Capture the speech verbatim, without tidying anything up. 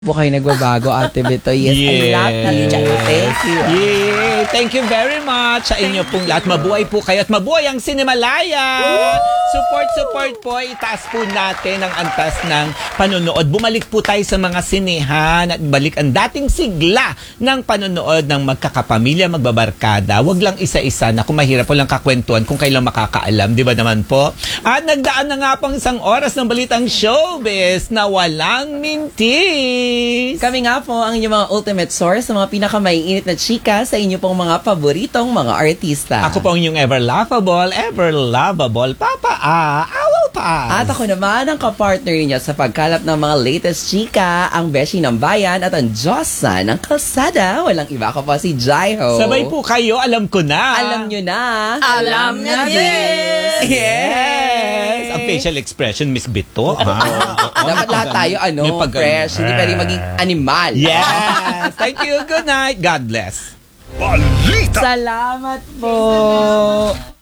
po kayo nagbabago, Ate Bito. Yes, yes. I love you. Thank you. Yay! Thank you very much sa inyo pong lahat. Mabuhay po kayo at mabuhay ang Cinemalaya! Support, support po. Itaas po natin ang antas ng panonood. Bumalik po tayo sa mga sinehan at balik ang dating sigla ng panonood ng magkakapamilya, magbabarkada. Huwag lang isa-isa na kung mahirap po lang kakwentuhan kung kailan makakaalam. Di ba naman po? At nagdaan na nga pang isang oras ng balitang showbiz na walang mintis. Kami nga po ang inyong mga ultimate source sa mga pinakamaiinit na chika sa inyo pong mga paboritong mga artista. Ako po ang inyong ever laughable, ever lovable, Papa A. Awaw pa! At ako naman ang kapartner niya sa pagkalap ng mga latest chika, ang Beshi ng Bayan at ang Diyosa ng Kalsada. Walang iba, ako po si Jaiho. Sabay po kayo, alam ko na. Alam nyo na. Alam na din. Yes! Ang facial expression, Miss Bito. Ah, Dapat lahat tayo, ano, May pag- fresh. Hindi pwede maging animal. Yes! Thank you. Good night. God bless. Balita! Salamat po.